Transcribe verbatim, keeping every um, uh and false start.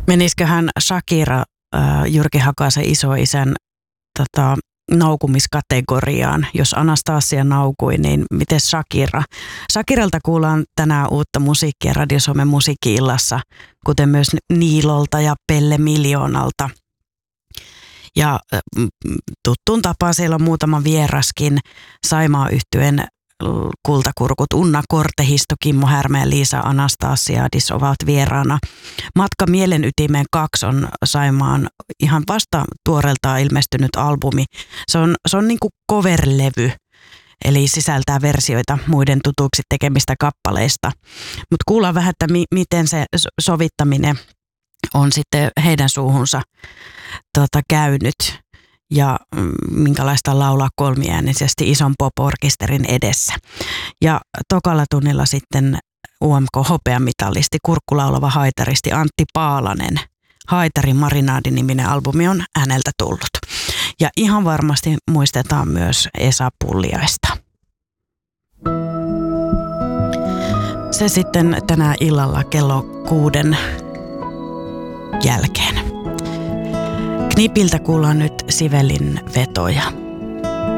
Menisiköhän Shakira äh, Jyrki Hakasen isoisän tota, naukumiskategoriaan? Jos Anastasia naukui, niin miten Shakira? Shakiralta kuullaan tänään uutta musiikkia Radio Suomen musiikki-illassa, kuten myös Niilolta ja Pelle Miljoonalta. Ja tuttuun tapaan siellä on muutama vieraskin. Saimaa-yhtyeen kultakurkut Unna Kortehisto, Kimmo Härmä ja Liisa Anastasiadis ovat vieraana. Matka mielen ytimeen kaksi on Saimaan ihan vasta tuoreeltaan ilmestynyt albumi. Se on, se on niin kuin cover-levy, eli sisältää versioita muiden tutuksi tekemistä kappaleista. Mutta kuullaan vähän, että mi- miten se sovittaminen on sitten heidän suuhunsa tota, käynyt ja minkälaista laulaa kolmiäänisesti ison pop-orkesterin edessä. Ja tokalla tunnilla sitten U M K-hopeamitalisti, kurkkulaulava haitaristi Antti Paalanen. Haitarin marinaadi-niminen albumi on häneltä tullut. Ja ihan varmasti muistetaan myös Esa Pulliaista. Se sitten tänään illalla kello kuuden jälkeen. Knipiltä kuullaan nyt Sivelin vetoja.